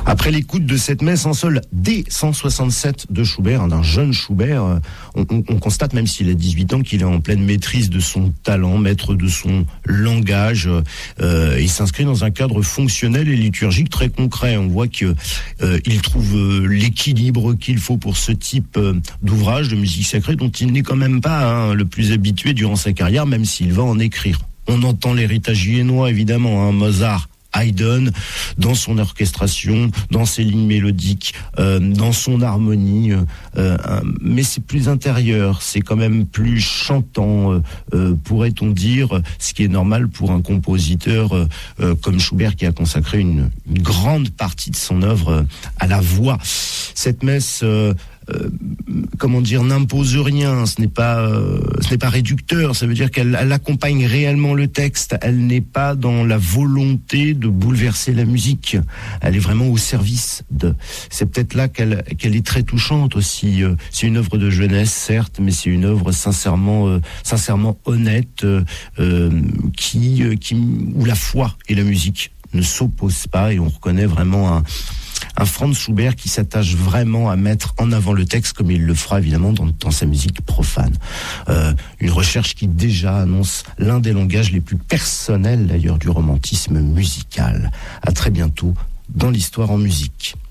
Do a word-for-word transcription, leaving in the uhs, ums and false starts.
Après l'écoute de cette messe en sol D cent soixante-sept de Schubert, d'un jeune Schubert, on, on, on constate, même s'il a dix-huit ans, qu'il est en pleine maîtrise de son talent, maître de son langage. Euh, il s'inscrit dans un cadre fonctionnel et liturgique très concret. On voit qu'il euh, trouve euh, l'équilibre qu'il faut pour ce type euh, d'ouvrage de musique sacrée, dont il n'est quand même pas hein, le plus habitué durant sa carrière, même s'il va en écrire. On entend l'héritage viennois, évidemment, hein, Mozart, Haydn, dans son orchestration, dans ses lignes mélodiques, euh, dans son harmonie, euh, euh, mais c'est plus intérieur, c'est quand même plus chantant, euh, euh, pourrait-on dire, ce qui est normal pour un compositeur euh, euh, comme Schubert, qui a consacré une, une grande partie de son œuvre euh, à la voix. Cette messe... Euh, Euh, comment dire, n'impose rien, ce n'est pas euh, ce n'est pas réducteur, ça veut dire qu'elle elle accompagne réellement le texte, elle n'est pas dans la volonté de bouleverser la musique, elle est vraiment au service de. C'est peut-être là qu'elle qu'elle est très touchante aussi. C'est une œuvre de jeunesse certes, mais c'est une œuvre sincèrement euh, sincèrement honnête euh, euh, qui qui où la foi et la musique ne s'opposent pas, et on reconnaît vraiment un Un Franz Schubert qui s'attache vraiment à mettre en avant le texte, comme il le fera évidemment dans, dans sa musique profane. Euh, une recherche qui déjà annonce l'un des langages les plus personnels d'ailleurs du romantisme musical. À très bientôt dans l'Histoire en musique.